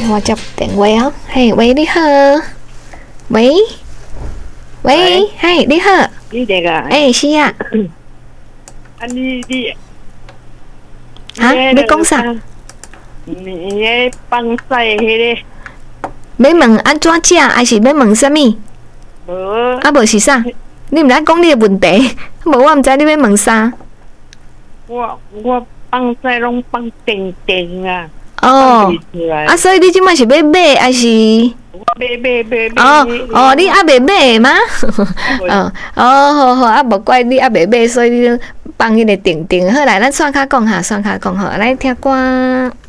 我接电话哦。嘿，喂，你好。喂，嘿，你好。 你这个？ 是啊。 你哈？要讲啥？ 你放晒迄个？ 要问安怎食，还是要问啥物？ 无。 啊，无是啥？你毋知讲你的问题，无我毋知你要问啥。 我放晒拢放定定啊。 哦。啊，所以你即摆是要买还是？ 我买。 哦，你还未买吗？好，啊，无怪你还未买，所以你放迄个定定。好来，咱线卡讲下，好，来听歌。